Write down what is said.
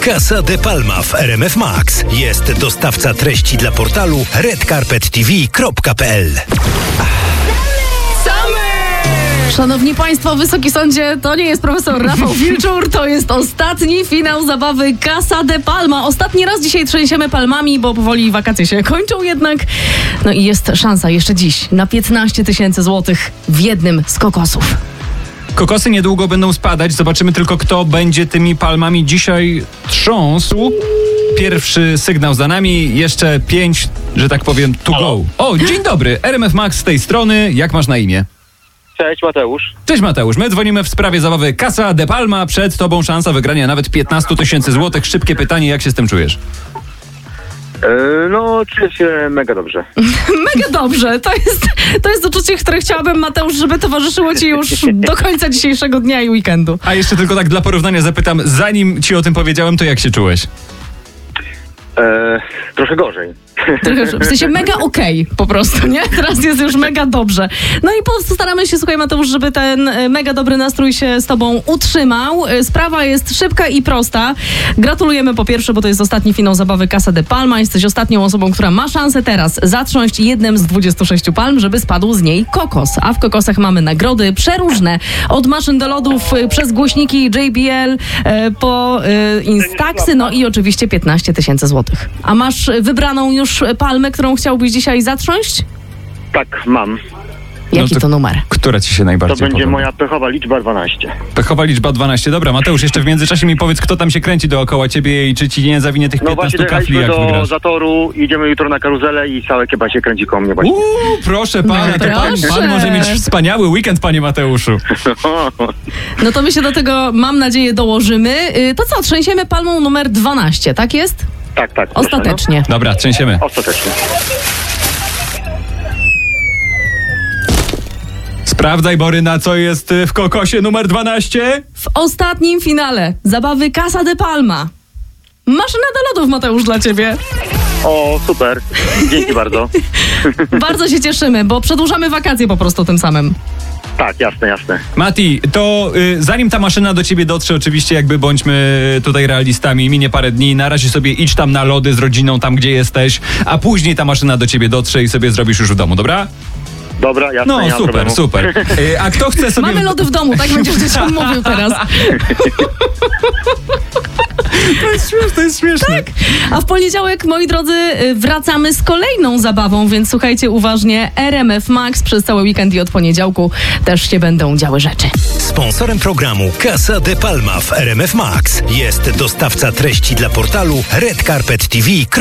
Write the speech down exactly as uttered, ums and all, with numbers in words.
Casa de Palma w R M F Max. Jest dostawca treści dla portalu red carpet t v kropka p l. Szanowni Państwo, Wysoki Sądzie, to nie jest profesor Rafał Wilczur, to jest ostatni finał zabawy Casa de Palma. Ostatni raz dzisiaj trzęsiemy palmami, bo powoli wakacje się kończą jednak. No i jest szansa jeszcze dziś na piętnaście tysięcy złotych w jednym z kokosów. Kokosy niedługo będą spadać. Zobaczymy tylko, kto będzie tymi palmami dzisiaj trząsł. Pierwszy sygnał za nami. Jeszcze pięć, że tak powiem, to Halo? go. O, dzień dobry. R M F Max z tej strony. Jak masz na imię? Cześć, Mateusz. Cześć Mateusz. My dzwonimy w sprawie zabawy Casa de Palma. Przed tobą szansa wygrania nawet piętnaście tysięcy złotych. Szybkie pytanie, jak się z tym czujesz? Yy, no, czuję się mega dobrze. Mega dobrze. To jest, to jest uczucie, które chciałabym, Mateusz, żeby towarzyszyło ci już do końca dzisiejszego dnia i weekendu. A jeszcze tylko tak dla porównania zapytam, zanim ci o tym powiedziałem, to jak się czułeś? Yy, trochę gorzej. Trochę, w sensie mega okej okay, po prostu, nie? Teraz jest już mega dobrze. No i po prostu staramy się, słuchaj Mateusz, żeby ten mega dobry nastrój się z tobą utrzymał. Sprawa jest szybka i prosta. Gratulujemy po pierwsze, bo to jest ostatni finał zabawy Casa de Palma. Jesteś ostatnią osobą, która ma szansę teraz zatrząść jednym z dwudziestu sześciu palm, żeby spadł z niej kokos. A w kokosach mamy nagrody przeróżne. Od maszyn do lodów, przez głośniki J B L, po Instaxy, no i oczywiście piętnaście tysięcy złotych. A masz wybraną już palmę, którą chciałbyś dzisiaj zatrząść? Tak, mam. Jaki No to to numer? Która ci się najbardziej To będzie podoba? moja pechowa liczba dwanaście. Pechowa liczba dwanaście. Dobra, Mateusz, jeszcze w międzyczasie mi powiedz, kto tam się kręci dookoła ciebie i czy ci nie zawinie tych No piętnastu właśnie kafli, dojechaliśmy jak do wygrasz. zatoru, idziemy jutro na karuzelę i całe kiepa się kręci koło mnie właśnie. Uuu, proszę pana, No to pan, proszę. pan może mieć wspaniały weekend, panie Mateuszu. No to my się do tego, mam nadzieję, dołożymy. Y, To co, trzęsiemy palmą numer dwanaście, tak jest? tak, tak. proszę, Ostatecznie. Dobra, trzęsiemy. No. Ostatecznie. Sprawdzaj, Boryna, co jest y, w kokosie numer dwanaście. W ostatnim finale zabawy Casa de Palma. Maszyna do lodów, Mateusz, dla ciebie. O, super. Dzięki bardzo. Bardzo się cieszymy, bo przedłużamy wakacje po prostu tym samym. Tak, jasne, jasne. Mati, to y, zanim ta maszyna do ciebie dotrze, oczywiście jakby bądźmy tutaj realistami, minie parę dni, na razie sobie idź tam na lody z rodziną, tam gdzie jesteś, a później ta maszyna do ciebie dotrze i sobie zrobisz już w domu, dobra? Dobra, jasne, No nie ma super, problemu. super. Y, a kto chce sobie... Mamy lody w domu, tak będziesz dzieciom mówił teraz. To jest śmieszne, to jest śmieszne. Tak. A w poniedziałek, moi drodzy, y, wracamy z kolejną zabawą, więc słuchajcie uważnie. R M F Max przez cały weekend i od poniedziałku też się będą działy rzeczy. Sponsorem programu Casa de Palma w R M F Max jest dostawca treści dla portalu red carpet t v kropka p l.